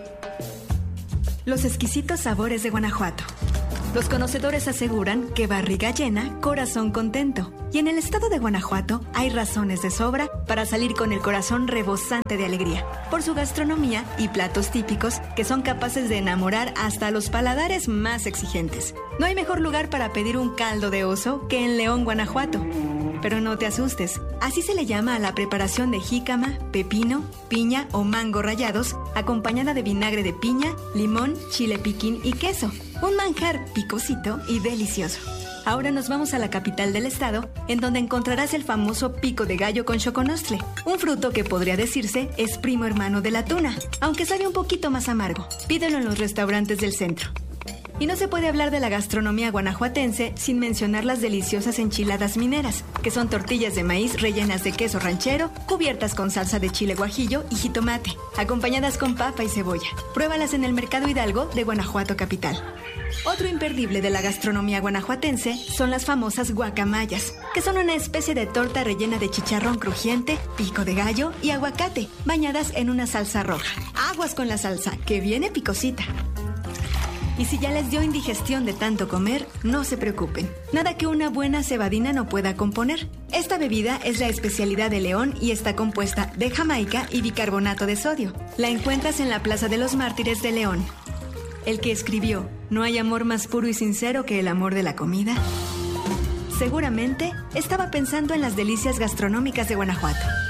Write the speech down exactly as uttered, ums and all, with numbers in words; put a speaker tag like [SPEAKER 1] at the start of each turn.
[SPEAKER 1] Los exquisitos sabores de Guanajuato. Los conocedores aseguran que barriga llena, corazón contento. Y en el estado de Guanajuato hay razones de sobra para salir con el corazón rebosante de alegría, por su gastronomía y platos típicos que son capaces de enamorar hasta los paladares más exigentes. No hay mejor lugar para pedir un caldo de oso que en León, Guanajuato. Pero no te asustes, así se le llama a la preparación de jícama, pepino, piña o mango rallados, acompañada de vinagre de piña, limón, chile piquín y queso. Un manjar picosito y delicioso. Ahora nos vamos a la capital del estado, en donde encontrarás el famoso pico de gallo con choconostle, un fruto que podría decirse es primo hermano de la tuna, aunque sabe un poquito más amargo. Pídelo en los restaurantes del centro. Y no se puede hablar de la gastronomía guanajuatense sin mencionar las deliciosas enchiladas mineras, que son tortillas de maíz rellenas de queso ranchero, cubiertas con salsa de chile guajillo y jitomate, acompañadas con papa y cebolla. Pruébalas en el Mercado Hidalgo de Guanajuato capital. Otro imperdible de la gastronomía guanajuatense son las famosas guacamayas, que son una especie de torta rellena de chicharrón crujiente, pico de gallo y aguacate, bañadas en una salsa roja. Aguas con la salsa, que viene picosita. Y si ya les dio indigestión de tanto comer, no se preocupen. Nada que una buena cebadina no pueda componer. Esta bebida es la especialidad de León y está compuesta de jamaica y bicarbonato de sodio. La encuentras en la Plaza de los Mártires de León. El que escribió "No hay amor más puro y sincero que el amor de la comida", seguramente estaba pensando en las delicias gastronómicas de Guanajuato.